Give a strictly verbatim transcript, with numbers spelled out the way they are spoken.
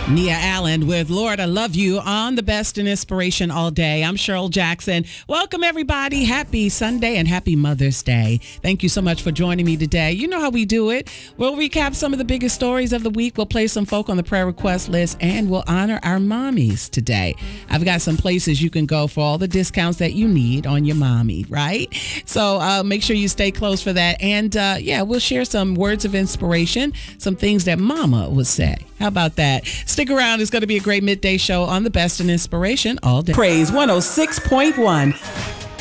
Nia Allen with Lord, I Love You on the Best in Inspiration All Day. I'm Cheryl Jackson. Welcome, everybody. Happy Sunday and happy Mother's Day. Thank you so much for joining me today. You know how we do it. We'll recap some of the biggest stories of the week. We'll play some folk on the prayer request list, and we'll honor our mommies today. I've got some places you can go for all the discounts that you need on your mommy, right? So uh, make sure you stay close for that. And uh, yeah, we'll share some words of inspiration, some things that mama would say. How about that? Stick around. It's going to be a great midday show on the Best in Inspiration All Day. Praise one oh six point one.